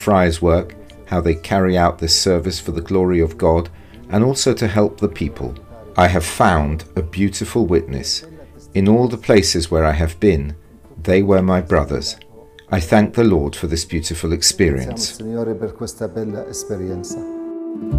friars work, how they carry out this service for the glory of God, and also to help the people. I have found a beautiful witness. In all the places where I have been, they were my brothers. I thank the Lord for this beautiful experience. Signore per questa bella esperienza.